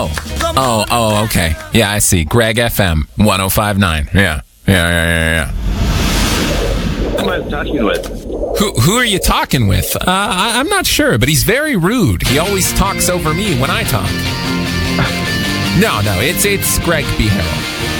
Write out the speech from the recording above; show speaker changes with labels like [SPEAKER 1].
[SPEAKER 1] Oh, okay. Yeah, I see. Greg FM 105.9. Yeah.
[SPEAKER 2] Who am I talking with?
[SPEAKER 1] Who are you talking with? I'm not sure, but he's very rude. He always talks over me when I talk. No, it's Greg B. Harrell.